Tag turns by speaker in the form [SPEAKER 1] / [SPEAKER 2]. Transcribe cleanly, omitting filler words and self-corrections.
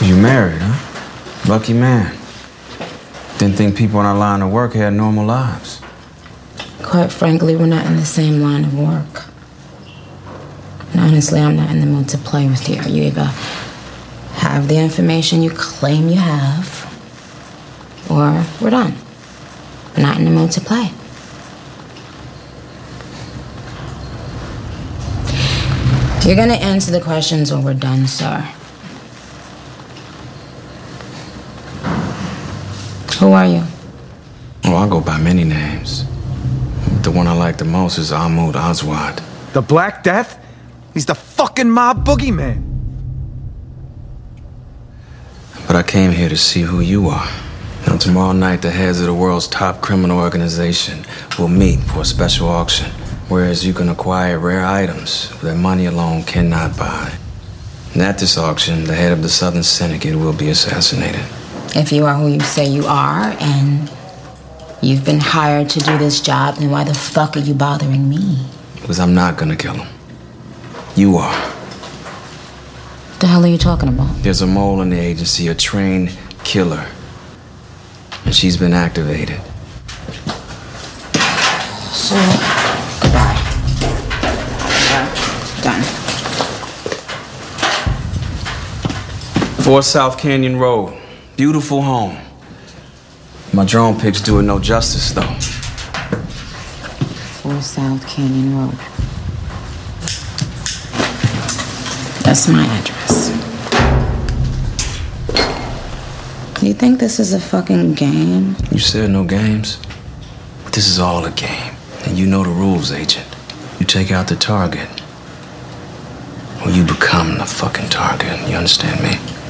[SPEAKER 1] You married, huh? Lucky man. Didn't think people in our line of work had normal lives.
[SPEAKER 2] Quite frankly, we're not in the same line of work. And honestly, I'm not in the mood to play with you. You either have the information you claim you have, or we're done. I'm not in the mood to play. You're gonna answer the questions or we're done, sir. Who are you?
[SPEAKER 1] Oh, I go by many names. The one I like the most is Ahmad Aswad.
[SPEAKER 3] The Black Death? He's the fucking mob boogeyman.
[SPEAKER 1] But I came here to see who you are. Now, tomorrow night, the heads of the world's top criminal organization will meet for a special auction, whereas you can acquire rare items that money alone cannot buy. And at this auction, the head of the Southern Syndicate will be assassinated.
[SPEAKER 2] If you are who you say you are, and you've been hired to do this job, then why the fuck are you bothering me?
[SPEAKER 1] Because I'm not gonna kill him. You are.
[SPEAKER 2] What the hell are you talking about?
[SPEAKER 1] There's a mole in the agency, a trained killer. And she's been activated.
[SPEAKER 2] So, goodbye. Done.
[SPEAKER 1] 4 South Canyon Road. Beautiful home. My drone pics do it no justice, though.
[SPEAKER 2] 4 South Canyon Road. That's my address. You think this is a fucking game?
[SPEAKER 1] You said no games. But this is all a game. And you know the rules, Agent. You take out the target, or you become the fucking target. You understand me?